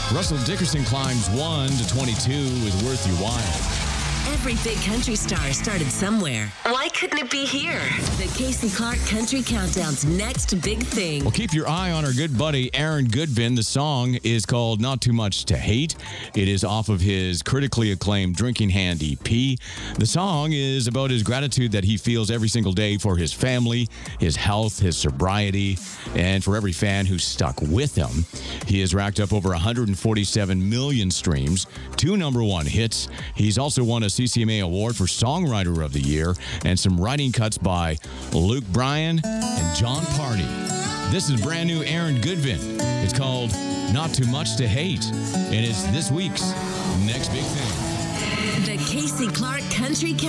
Russell Dickerson climbs 1 to 22 with Worth Your While. Every big country star started somewhere. Why couldn't it be here? The Casey Clark Country Countdown's next big thing. Well, keep your eye on our good buddy, Aaron Goodvin. The song is called Not Too Much to Hate. It is off of his critically acclaimed Drinking Hand EP. The song is about his gratitude that he feels every single day for his family, his health, his sobriety, and for every fan who's stuck with him. He has racked up over 147 million streams, 2 #1 hits. He's also won a CCMA Award for Songwriter of the Year and some writing cuts by Luke Bryan and John Party. This is brand new Aaron Goodvin. It's called Not Too Much to Hate, and it's this week's next big thing. The Casey Clark Country